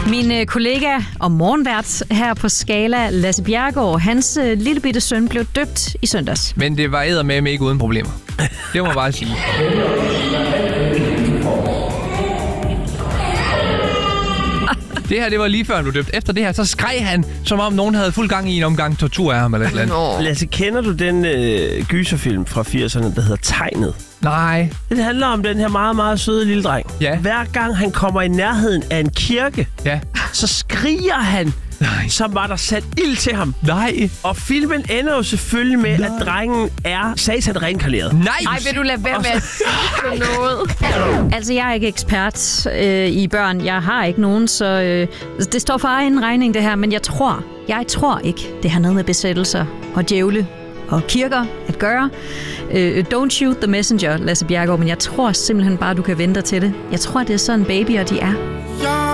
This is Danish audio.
Min kollega og morgenvært her på Skala, Lasse Bjerregaard, hans lille bitte søn blev døbt i søndags. Men det var eddermame ikke uden problemer. Det må man bare sige. Det her, det var lige før han blev døbt. Efter det her, så skreg han, som om nogen havde fuld gang i en omgang tortur af ham eller et eller andet. Lasse, kender du den gyserfilm fra 80'erne, der hedder Tegnet? Nej. Det handler om den her meget, meget søde lille dreng. Ja. Hver gang han kommer i nærheden af en kirke, så skriger han, som var der sat ild til ham. Nej. Og filmen ender jo selvfølgelig med, at drengen er satan reinkarneret. Nej. Ej, vil du lade være med at sige noget? Altså, jeg er ikke ekspert i børn. Jeg har ikke nogen, så det står for egen regning, det her. Men jeg tror ikke, det har noget med besættelser og djævle og kirker at gøre. Don't shoot the messenger, Lasse Bjerregaard, men jeg tror simpelthen bare, du kan vente dig til det. Jeg tror, det er sådan babyer, de er.